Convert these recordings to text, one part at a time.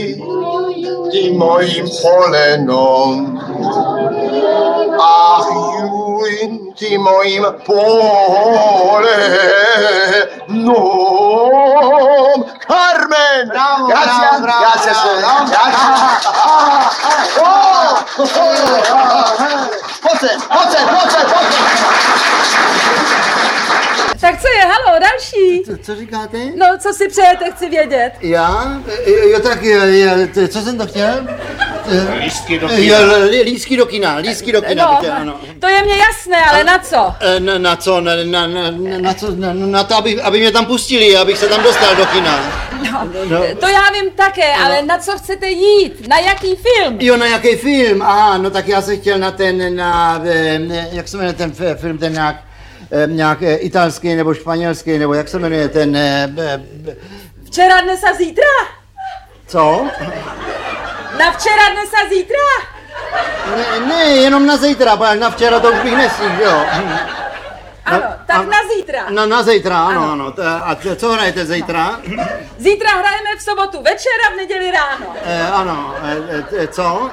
tím mojím polenom. Ach, Julin, ty mojím polenom. Carmen! Bravo, Gracias, bravo, gracias, bravo, Pojď! Tak co je, halo, další? Co říkáte? No, co si přejete, chci vědět. Já? Jo, tak co jsem to chtěl? Lístky do kina. Lístky do kina, No, ano. to je mně jasné, ale na co? Na co? Na to, aby mě tam pustili, abych se tam dostal do kina. No, to já vím také, ale na co chcete jít? Na jaký film? Jo, na jaký film? Aha, no tak já jsem chtěl jak se jmenuje ten film, ten nějak italský nebo španělský, nebo jak se jmenuje ten... Včera, dnes a zítra? Co? Na včera, dnes a zítra? Ne, jenom na zítra, protože na včera to už bych nestihl, jo. Ano, tak na zítra. Na zítra, ano. A co hrajete zítra? Zítra hrajeme v sobotu večer a v neděli ráno. Ano, co?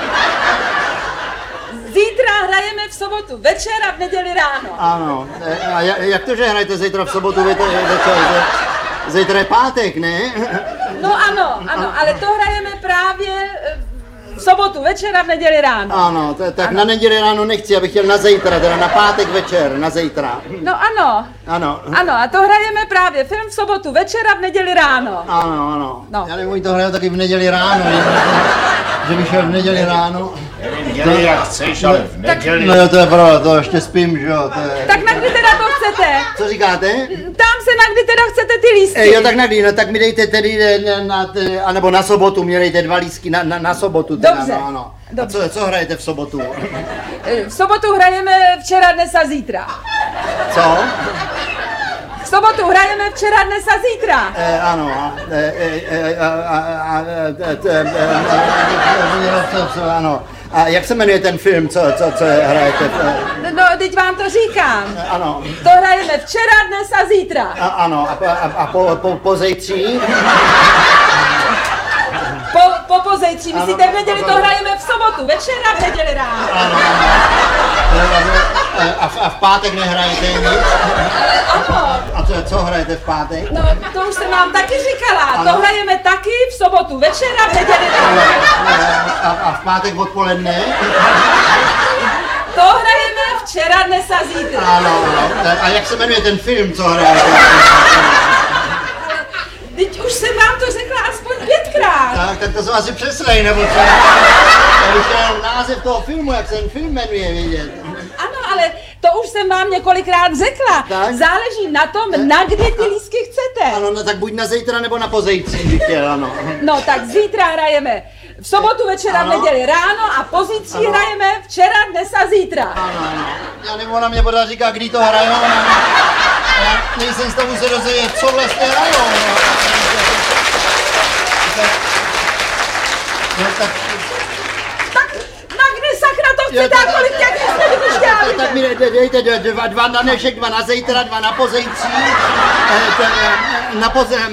Zítra hrajeme v sobotu večer a v neděli ráno. Ano, a jak to, že hrajete zítra v sobotu večer? Zítra je pátek, ne? No ano, ale to hrajeme právě v sobotu večer a v neděli ráno. Ano, tak na neděli ráno nechci, abych chtěl na zítra, teda na pátek večer, na zítra. No ano. Ano. Ano, a to hrajeme právě film v sobotu večer a v neděli ráno. Ano. No. Já nevím, oni to hrajou taky v neděli ráno, že bych šel v neděli ráno. Neděli jak chceš, ale v neděli. No jo, to je pravda, to ještě spím, že jo. Tak na kdy teda to chcete? Co říkáte? Tam se na kdy teda chcete ty lístky. Jo, tak na kdy, no tak mi dejte tedy, anebo na sobotu, mi dejte 2 lístky na sobotu. Teda, Dobře. No, ano. Dobře. A co hrajete v sobotu? V sobotu hrajeme včera, dnes a zítra. Co? V sobotu hrajeme včera, dnes a zítra. Ano. Ano. A jak se jmenuje ten film, co hrajete? No, teď vám to říkám. Ano. To hrajeme včera, dnes a zítra. Ano. A po zítří? Po zítří, myslíte v neděli to hrajeme v sobotu, večer a v neděli ráno. Ano. A v pátek nehrajete nic? Ano. A co hrajete v pátek? No, to už jsem vám taky říkala. Ano. To hrajeme taky v sobotu večer a v neděli ráno. A v pátek odpoledne? To hrajeme včera, dnes a zítra. Ano. A jak se jmenuje ten film, co hrajete? Teď už jsem vám to řekla aspoň 5krát. Tak to jsou asi přeslej, nebo co? Já bych chtěl název toho filmu, jak se ten film jmenuje, vidět. Ano, ale to už jsem vám několikrát řekla. Tak? Záleží na tom, na kdy ty lístky chcete. Ano, no tak buď na zítra, nebo na pozítří bych chtěl, ano. No, tak zítra hrajeme v sobotu večera, v neděli ráno a pozítří hrajeme včera, dnes a zítra. Ano. Já nevím, ona mě pořád říká, kdy to hrajou. Já nejsem z toho se dozvědět, co vlastně hrajou. Tak na kdy sakra to chcete a kolik těch jste vyšťávili? Tak mi dejte 2 na dnešek, 2 na zítra, 2 na pozítří.